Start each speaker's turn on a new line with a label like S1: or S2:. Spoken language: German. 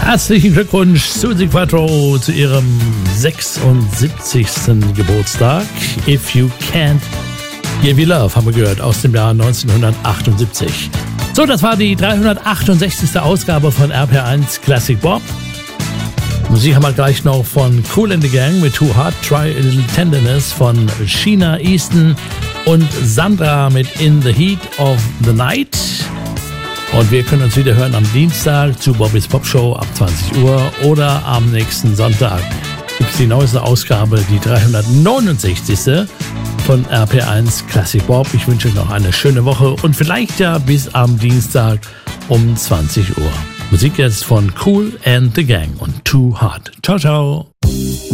S1: Herzlichen Glückwunsch Suzi Quatro zu ihrem 76. Geburtstag. If You Can't Give You Love haben wir gehört aus dem Jahr 1978. So, das war die 368. Ausgabe von RPR1 Classic Bob. Musik haben wir gleich noch von Kool and the Gang mit Too Hard, Try a Little Tenderness von Sheena Easton und Sandra mit In the Heat of the Night. Und wir können uns wieder hören am Dienstag zu Bobbys Pop Show ab 20 Uhr oder am nächsten Sonntag gibt es die neueste Ausgabe, die 369. von RPR1 Classic Bob. Ich wünsche euch noch eine schöne Woche und vielleicht ja bis am Dienstag um 20 Uhr. Musik jetzt von Kool and the Gang und Too Hard. Ciao, ciao.